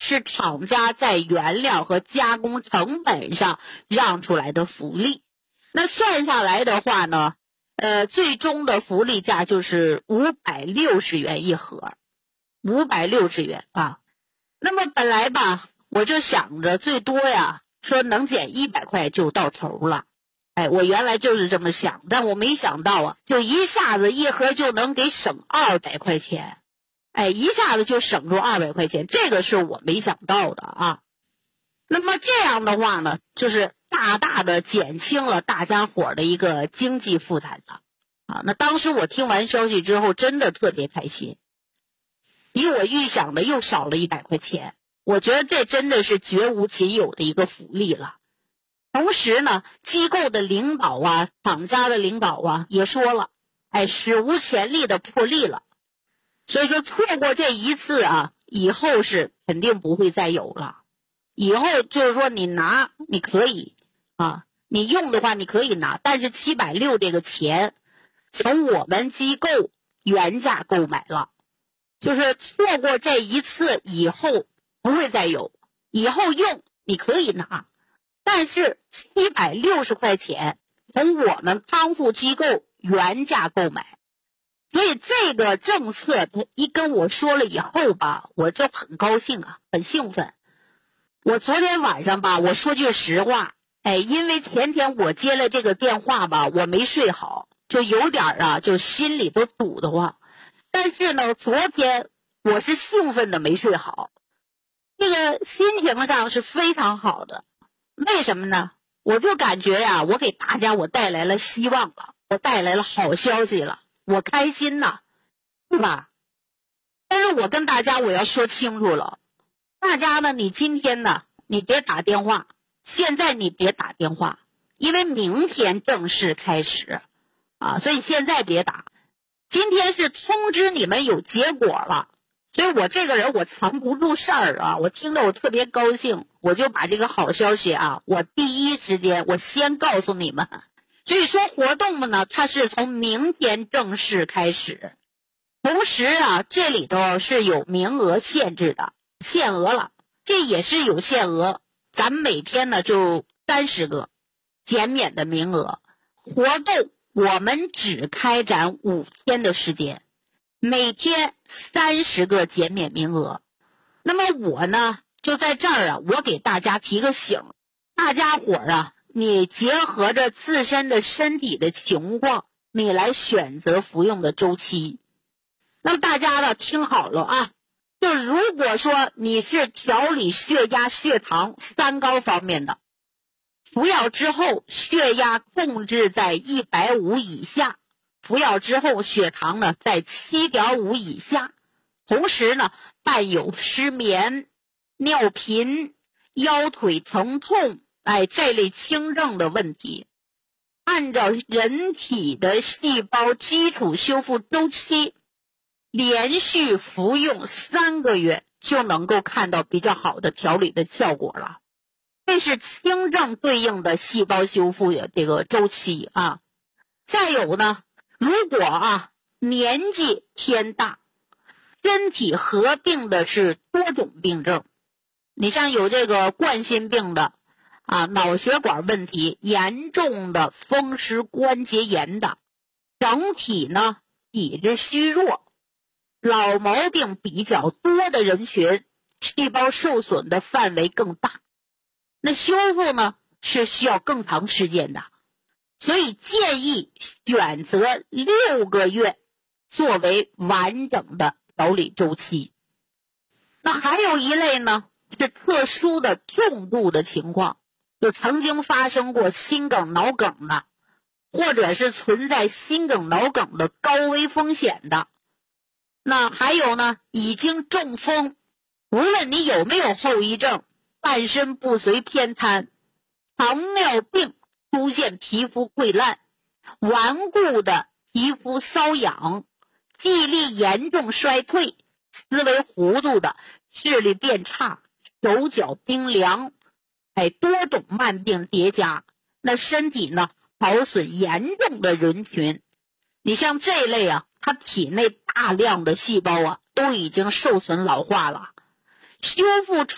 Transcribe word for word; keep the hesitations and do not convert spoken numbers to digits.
是厂家在原料和加工成本上让出来的福利。那算下来的话呢，呃，最终的福利价就是五百六十元一盒，五百六十元啊。那么本来吧，我就想着最多呀，说能减一百块就到头了。哎，我原来就是这么想，但我没想到啊，就一下子一盒就能给省二百块钱。哎，一下子就省出二百块钱，这个是我没想到的啊。那么这样的话呢，就是大大的减轻了大家伙的一个经济负担了啊。那当时我听完消息之后，真的特别开心，比我预想的又少了一百块钱。我觉得这真的是绝无仅有的一个福利了。同时呢，机构的领导啊，厂家的领导啊也说了，哎，史无前例的破例了。所以说错过这一次啊，以后是肯定不会再有了。以后就是说你拿你可以啊，你用的话你可以拿，但是七百六十这个钱从我们机构原价购买了，就是错过这一次以后不会再有，以后用你可以拿，但是七百六十块钱从我们康复机构原价购买。所以这个政策他一跟我说了以后吧，我就很高兴啊，很兴奋。我昨天晚上吧，我说句实话，哎，因为前天我接了这个电话吧，我没睡好，就有点啊，就心里都堵得慌。但是呢，昨天我是兴奋的没睡好，这个心情上是非常好的。为什么呢？我就感觉呀、啊，我给大家我带来了希望了，我带来了好消息了。我开心呐，对吧？但是我跟大家我要说清楚了，大家呢，你今天呢，你别打电话，现在你别打电话，因为明天正式开始啊，所以现在别打。今天是通知你们有结果了，所以我这个人我藏不住事儿啊，我听着我特别高兴，我就把这个好消息啊，我第一时间我先告诉你们。所以说活动呢，它是从明天正式开始，同时啊，这里头是有名额限制的，限额了，这也是有限额，咱们每天呢就三十个减免的名额。活动我们只开展五天的时间，每天三十个减免名额。那么我呢，就在这儿啊，我给大家提个醒，大家伙啊，你结合着自身的身体的情况，你来选择服用的周期。那么大家呢听好了啊，就如果说你是调理血压、血糖、三高方面的，服药之后血压控制在一百五以下，服药之后血糖呢在 七点五 以下，同时呢伴有失眠、尿频、腰腿疼痛，哎，这类轻症的问题，按照人体的细胞基础修复周期，连续服用三个月就能够看到比较好的调理的效果了。这是轻症对应的细胞修复的这个周期啊。再有呢，如果啊年纪偏大，身体合并的是多种病症，你像有这个冠心病的啊，脑血管问题严重的风湿关节炎的，整体呢体质虚弱，老毛病比较多的人群，细胞受损的范围更大，那修复呢是需要更长时间的，所以建议选择六个月作为完整的调理周期。那还有一类呢是特殊的重度的情况，就曾经发生过心梗、脑梗的，或者是存在心梗、脑梗的高危风险的。那还有呢，已经中风，无论你有没有后遗症，半身不遂偏瘫，糖尿病出现皮肤溃烂，顽固的皮肤瘙痒，记忆力严重衰退，思维糊涂的，视力变差，手脚冰凉，哎，多种慢病叠加，那身体呢耗损严重的人群，你像这类啊，他体内大量的细胞啊都已经受损老化了，修复